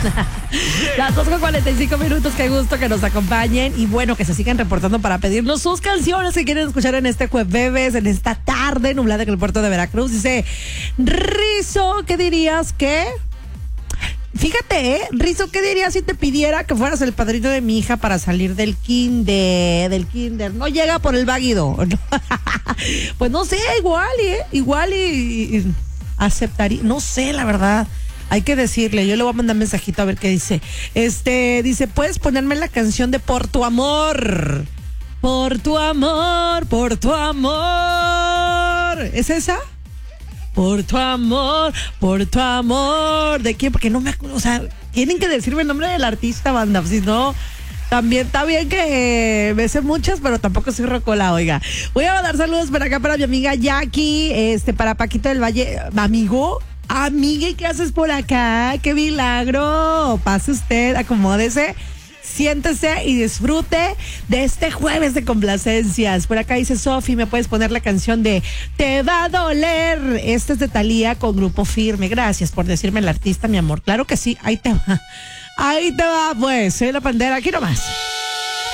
Las 2:45, qué gusto que nos acompañen y bueno, que se sigan reportando para pedirnos sus canciones que quieren escuchar en este jueves, en esta tarde nublada en el puerto de Veracruz. Dice, Rizo, ¿qué dirías que? Fíjate, Rizo, ¿qué dirías si te pidiera que fueras el padrino de mi hija para salir del kinder? No llega por el váguido. Pues no sé, igual y aceptaría, no sé, la verdad. Hay que decirle, yo le voy a mandar mensajito a ver qué dice. Dice, ¿puedes ponerme la canción de Por tu amor? Por tu amor, por tu amor. ¿Es esa? Por tu amor, por tu amor. ¿De quién? Porque no me acuerdo. O sea, tienen que decirme el nombre del artista, banda. Si no, también está bien que me sé muchas, pero tampoco soy rocola, oiga. Voy a mandar saludos para acá para mi amiga Jackie, para Paquito del Valle. Amiga, ¿y qué haces por acá? ¡Qué milagro! Pase usted, acomódese. Siéntese y disfrute de este jueves de complacencias. Por acá dice Sofi, ¿me puedes poner la canción de Te va a doler? Este es de Thalía con Grupo Firme. Gracias por decirme el artista, mi amor. Claro que sí, ahí te va. Ahí te va, pues. Soy La Pandera, aquí nomás.